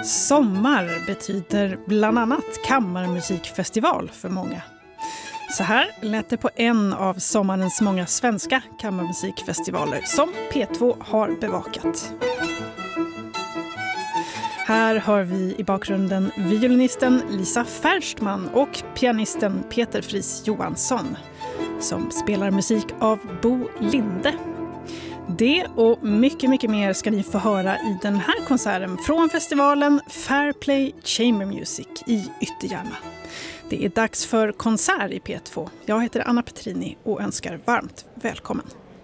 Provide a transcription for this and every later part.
Sommar betyder bland annat kammarmusikfestival för många. Så här lät det på en av sommarens många svenska kammarmusikfestivaler som P2 har bevakat. Här har vi i bakgrunden violinisten Lisa Färstman och pianisten Peter Fris Johansson som spelar musik av Bo Linde. Det och mycket mer ska ni få höra i den här konserten från festivalen Fairplay Chamber Music i Ytterjärna. Det är dags för konsert i P2. Jag heter Anna Petrini och önskar varmt välkommen.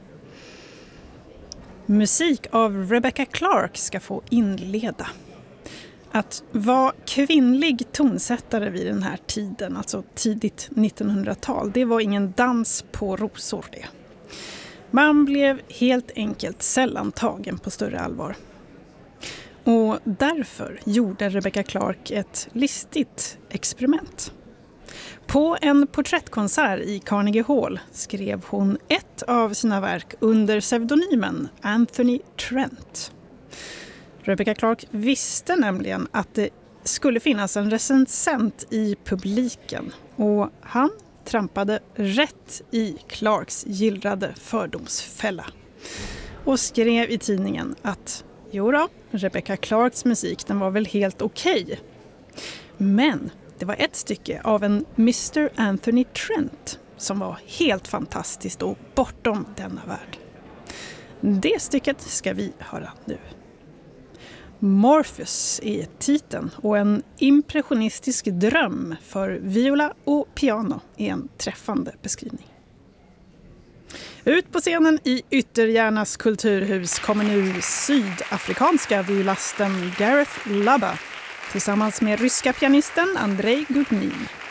Musik av Rebecca Clarke ska få inleda. Att vara kvinnlig tonsättare vid den här tiden, alltså tidigt 1900-tal, det var ingen dans på rosor det. Man blev helt enkelt sällan tagen på större allvar. Och därför gjorde Rebecca Clarke ett listigt experiment. På en porträttkonsert i Carnegie Hall skrev hon ett av sina verk under pseudonymen Anthony Trent. Rebecca Clarke visste nämligen att det skulle finnas en recensent i publiken och han trampade rätt i Clarks gillrade fördomsfälla och skrev i tidningen att Rebecca Clarks musik den var väl helt okej. Men det var ett stycke av en Mr. Anthony Trent som var helt fantastiskt och bortom denna värld. Det stycket ska vi höra nu. Morpheus är titeln och en impressionistisk dröm för viola och piano är en träffande beskrivning. Ut på scenen i Ytterjärnas kulturhus kommer nu sydafrikanska violisten Gareth Lubba tillsammans med ryska pianisten Andrei Gudnin.